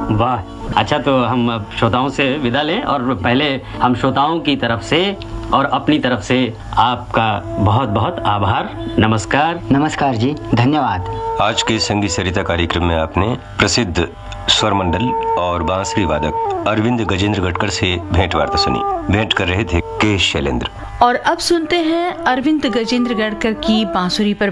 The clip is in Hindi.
वाह, अच्छा तो हम अब श्रोताओं से विदा लें और पहले हम श्रोताओं की तरफ से और अपनी तरफ से आपका बहुत बहुत आभार। नमस्कार। नमस्कार जी, धन्यवाद। आज के संगीत सरिता कार्यक्रम में आपने प्रसिद्ध स्वर मंडल और बांसुरी वादक अरविंद गजेंद्र गटकर से भेंट वार्ता सुनी। भेंट कर रहे थे के शैलेंद्र। और अब सुनते हैं अरविंद गजेंद्र गटकर की बांसुरी पर